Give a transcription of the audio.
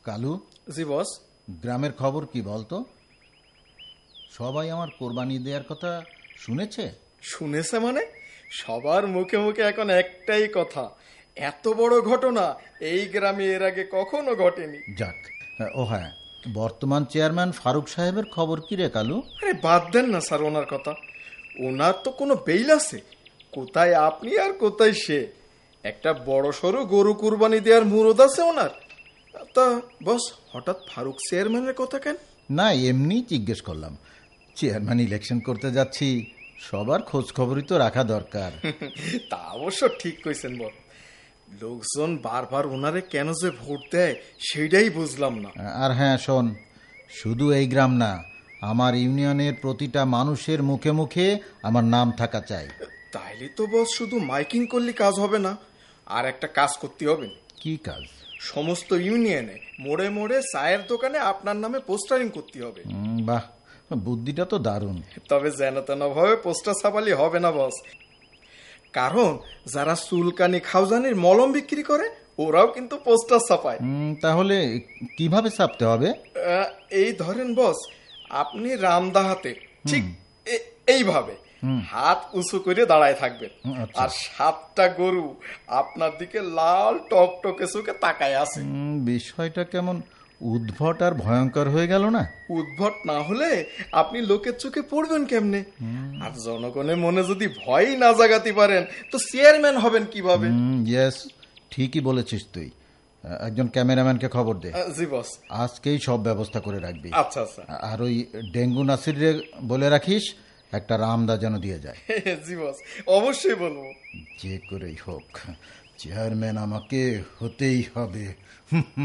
কালু, জি বস। গ্রামের খবর কি বলতো? সবাই আমার কোরবানি দেওয়ার কথা শুনেছে? শুনেছে মানে? সবার মুখে মুখে এখন একটাই কথা, এত বড় ঘটনা এই গ্রামে এর আগে কখনো ঘটেনি। যাক। ও হ্যাঁ, বর্তমান চেয়ারম্যান ফারুক সাহেবের খবর কি রে কালু? আরে বাদ দেন না স্যার ওনার কথা। ওনার তো কোনো বেইল আছে? কোথায় আপনি আর কোথায় সে? একটা বড় সড়ো গরু কুরবানি দেওয়ার মুরদ আছে ওনার। তা বস, হঠাৎ ফারুক চেয়ারম্যানের কথা কেন? না, এমনি জিজ্ঞেস করলাম। চেয়ারম্যান ইলেকশন করতে যাচ্ছি, সবার খোঁজ খবরই তো রাখা দরকার। তা অবশ্য ঠিক কইছেন বল। লোকজন বারবার ওনারে কেন যে ভোট দেয় সেটাই বুঝলাম না। আর হ্যাঁ শোন, শুধু এই গ্রাম না, আমার ইউনিয়নের প্রতিটা মানুষের মুখে মুখে আমার নাম থাকা চাই। তাইলে তো বস শুধু মাইকিং করলে কাজ হবে না, আর একটা কাজ করতে হবে। কি কাজ? সমস্ত ইউনিয়নে মোড়ে মোড়ে চায়ের দোকানে আপনার নামে পোস্টারিং করতে হবে। বাহ, বুদ্ধিটা তো দারুণ। তবে যেন তেন ভাবে পোস্টার ছাপালি হবে না বস, কারণ যারা চুলকানি খাউজানির মলম বিক্রি করে ওরাও কিন্তু পোস্টার ছাপায়। তাহলে কিভাবে ছাপতে হবে? এই ধরেন বস, আপনি রামদাহাতে ঠিক এইভাবে হাত উঁচু করে দাঁড়ায় থাকবেন, আচ্ছা। আর 7টা গরু আপনার দিকে লাল টকটকে চোখে তাকায় আছে। বিষয়টা কেমন উদ্ভট আর ভয়ঙ্কর হয়ে গেল না? উদ্ভট না হলে আপনি লোকের চোখে পড়বেন কেমনে? আর জনগণের মনে যদি ভয়ই না জাগাতে পারেন তো চেয়ারম্যান হবেন কিভাবে? ইয়েস, ঠিকই বলেছিস তুই। একজন ক্যামেরাম্যানকে খবর দে। জি বস। আজকেই সব ব্যবস্থা করে রাখবি। আচ্ছা আচ্ছা। আর ওই ডেঙ্গু নাসিরে বলে রাখিস একটা রামদা যেন দিয়ে যায়। জি বস, অবশ্যই বলবো। যে করেই হোক চেয়ারম্যান আমাকে হতেই হবে।